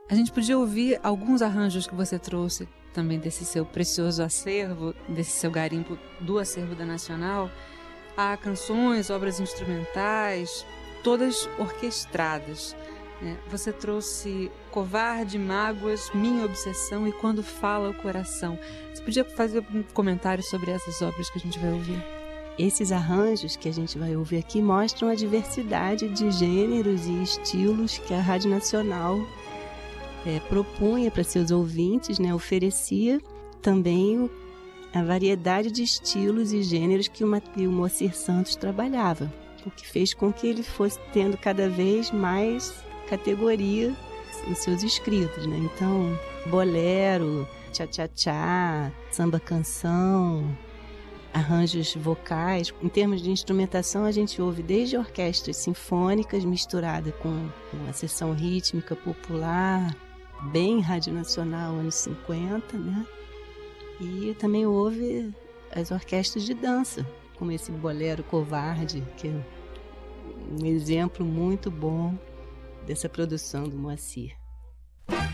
A gente podia ouvir alguns arranjos que você trouxe também desse seu precioso acervo, desse seu garimpo do acervo da Nacional. Há canções, obras instrumentais, todas orquestradas, né? Você trouxe Covarde, Mágoas, Minha Obsessão e Quando Fala o Coração. Você podia fazer um comentário sobre essas obras que a gente vai ouvir? Esses arranjos que a gente vai ouvir aqui mostram a diversidade de gêneros e estilos que a Rádio Nacional propunha para seus ouvintes, né? Oferecia também a variedade de estilos e gêneros que o Moacir Santos trabalhava, o que fez com que ele fosse tendo cada vez mais categoria nos seus escritos, né? Então, bolero, tchá-tchá-tchá, samba-canção, arranjos vocais. Em termos de instrumentação, a gente ouve desde orquestras sinfônicas misturada com uma seção rítmica popular, bem Rádio Nacional, anos 50, né? E também houve as orquestras de dança, como esse Bolero Covarde, que é um exemplo muito bom dessa produção do Moacir.